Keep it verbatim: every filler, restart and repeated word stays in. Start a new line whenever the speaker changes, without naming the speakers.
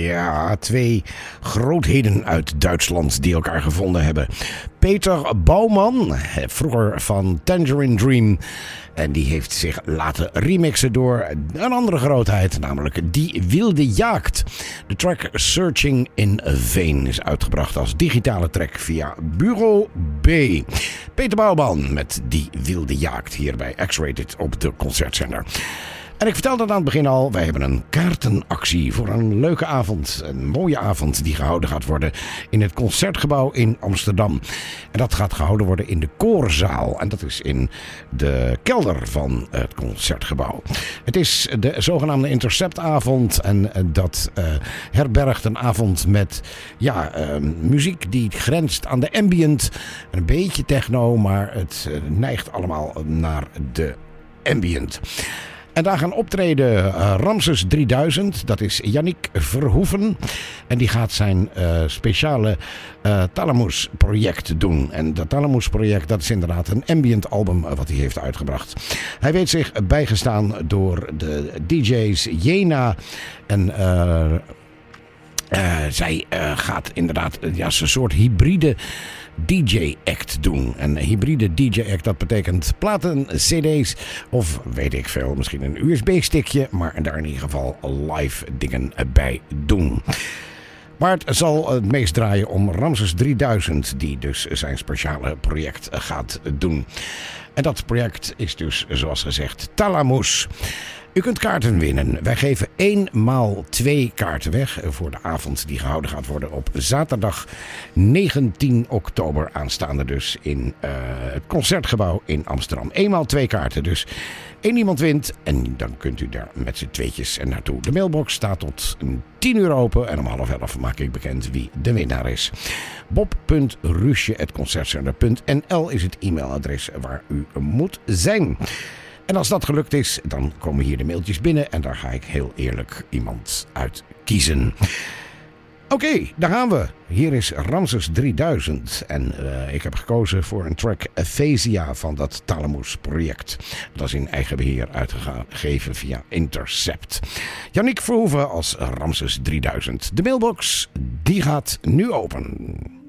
Ja, twee grootheden uit Duitsland die elkaar gevonden hebben. Peter Bouwman, vroeger van Tangerine Dream. En die heeft zich laten remixen door een andere grootheid, namelijk Die Wilde Jagd. De track Searching in Vain is uitgebracht als digitale track via Bureau B. Peter Bouwman met Die Wilde Jagd hier bij X-Rated op de Concertzender. En ik vertelde het aan het begin al, wij hebben een kaartenactie voor een leuke avond. Een mooie avond die gehouden gaat worden in het Concertgebouw in Amsterdam. En dat gaat gehouden worden in de Koorzaal. En dat is in de kelder van het Concertgebouw. Het is de zogenaamde Interceptavond. En dat uh, herbergt een avond met ja, uh, muziek die grenst aan de ambient. Een beetje techno, maar het uh, neigt allemaal naar de ambient. En daar gaan optreden uh, Ramses drieduizend, dat is Yannick Verhoeven. En die gaat zijn uh, speciale uh, Thalamus project doen. En dat Thalamus project, dat is inderdaad een ambient album wat hij heeft uitgebracht. Hij weet zich bijgestaan door de D J's Jena en... Uh, uh, zij uh, gaat inderdaad uh, ja, een soort hybride D J-act doen. Een hybride D J-act, dat betekent platen, cd's of weet ik veel, misschien een U S B-stickje, maar daar in ieder geval live dingen bij doen. Maar het zal het meest draaien om Ramses drieduizend, die dus zijn speciale project gaat doen. En dat project is dus, zoals gezegd, Thalamus. U kunt kaarten winnen. Wij geven één maal twee kaarten weg voor de avond die gehouden gaat worden op zaterdag negentien oktober aanstaande dus in uh, het Concertgebouw in Amsterdam. Eenmaal twee kaarten, dus één iemand wint en dan kunt u daar met z'n tweetjes naartoe. De mailbox staat tot tien uur open en om half elf maak ik bekend wie de winnaar is. bob punt rusje apenstaartje concertzender punt n l is het e-mailadres waar u moet zijn. En als dat gelukt is, dan komen hier de mailtjes binnen en daar ga ik heel eerlijk iemand uit kiezen. Oké, okay, daar gaan we. Hier is Ramses drieduizend en uh, ik heb gekozen voor een track Aphasia van dat Thalamus project. Dat is in eigen beheer uitgegeven via Intercept. Yannick Verhoeven als Ramses drieduizend. De mailbox, die gaat nu open.